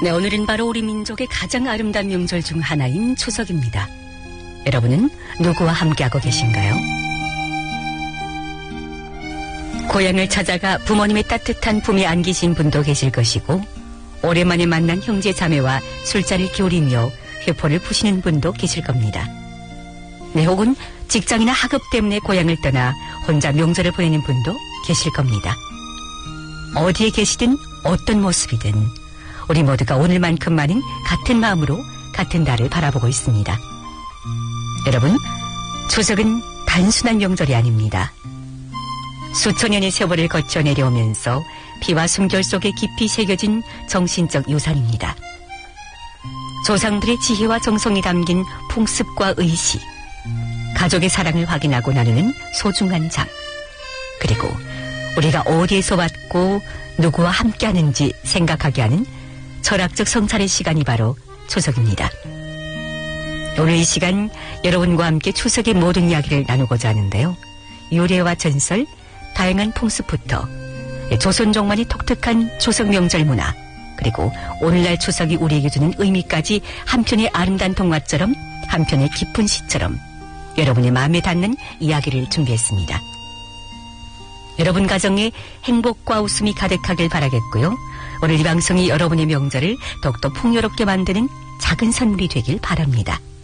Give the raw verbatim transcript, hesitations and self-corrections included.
네, 오늘은 바로 우리 민족의 가장 아름다운 명절 중 하나인 추석입니다. 여러분은 누구와 함께하고 계신가요? 고향을 찾아가 부모님의 따뜻한 품에 안기신 분도 계실 것이고, 오랜만에 만난 형제 자매와 술자리를 기울이며 회포를 푸시는 분도 계실 겁니다. 네, 혹은 직장이나 학업 때문에 고향을 떠나 혼자 명절을 보내는 분도 계실 겁니다. 어디에 계시든 어떤 모습이든 우리 모두가 오늘만큼만은 같은 마음으로 같은 달을 바라보고 있습니다. 여러분, 추석은 단순한 명절이 아닙니다. 수천 년의 세월을 거쳐 내려오면서 피와 숨결 속에 깊이 새겨진 정신적 유산입니다. 조상들의 지혜와 정성이 담긴 풍습과 의식, 가족의 사랑을 확인하고 나누는 소중한 장, 그리고 우리가 어디에서 왔고 누구와 함께하는지 생각하게 하는 철학적 성찰의 시간이 바로 추석입니다. 오늘 이 시간 여러분과 함께 추석의 모든 이야기를 나누고자 하는데요. 유래와 전설, 다양한 풍습부터 조선 종만이 독특한 추석 명절 문화, 그리고 오늘날 추석이 우리에게 주는 의미까지 한편의 아름다운 동화처럼 한편의 깊은 시처럼 여러분의 마음에 닿는 이야기를 준비했습니다. 여러분 가정에 행복과 웃음이 가득하길 바라겠고요. 오늘 이 방송이 여러분의 명절을 더욱더 풍요롭게 만드는 작은 선물이 되길 바랍니다.